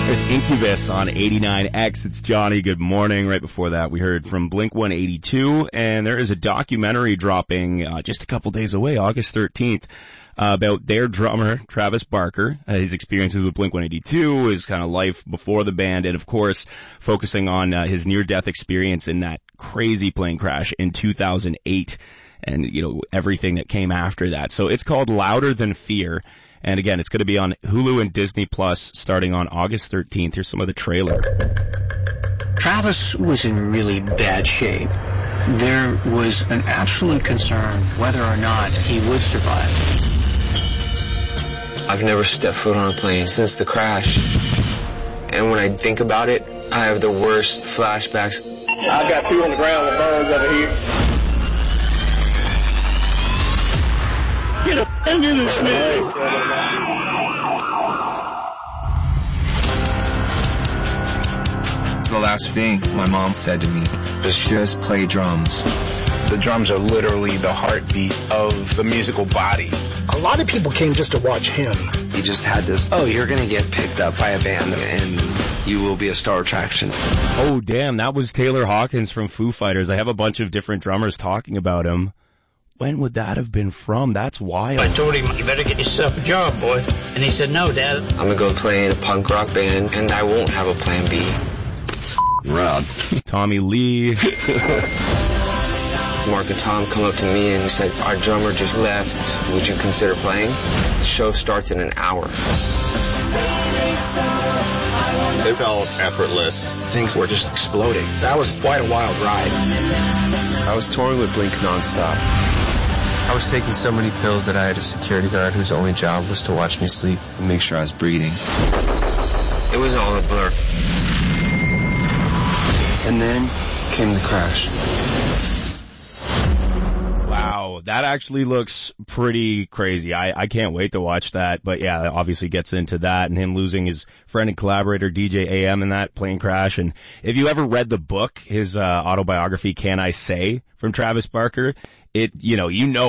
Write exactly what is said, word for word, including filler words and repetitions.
There's Incubus on eighty-nine X. It's Johnny. Good morning. Right before that, we heard from Blink one eighty-two, and there is a documentary dropping uh, just a couple days away, August thirteenth, uh, about their drummer, Travis Barker, uh, his experiences with Blink one eighty-two, his kind of life before the band, and of course, focusing on uh, his near-death experience in that crazy plane crash in two thousand eight, and, you know, everything that came after that. So it's called Louder Than Fear. And again, it's going to be on Hulu and Disney Plus starting on August thirteenth. Here's some of the trailer. Travis was in really bad shape. There was an absolute concern whether or not he would survive. I've never stepped foot on a plane since the crash. And when I think about it, I have the worst flashbacks. I've got two on the ground with burns over here. Get up into this man. The last thing my mom said to me was just play drums. The drums are literally the heartbeat of the musical body. A lot of people came just to watch him. He just had this, oh, you're going to get picked up by a band and you will be a star attraction. Oh, damn, that was Taylor Hawkins from Foo Fighters. I have a bunch of different drummers talking about him. When would that have been from? That's wild. I told him, you better get yourself a job, boy. And he said, no, Dad. I'm going to go play in a punk rock band, and I won't have a plan B. It's Rob. Tommy Lee. Mark and Tom come up to me and said, our drummer just left. Would you consider playing? The show starts in an hour. It felt effortless. Things were just exploding. That was quite a wild ride. I was touring with Blink nonstop. I was taking so many pills that I had a security guard whose only job was to watch me sleep and make sure I was breathing. It was all a blur. And then came the crash. Wow, that actually looks pretty crazy. I, I can't wait to watch that. But yeah, it obviously gets into that and him losing his friend and collaborator D J A M in that plane crash. And if you ever read the book, his uh, autobiography, Can I Say, from Travis Barker, it, you know, you know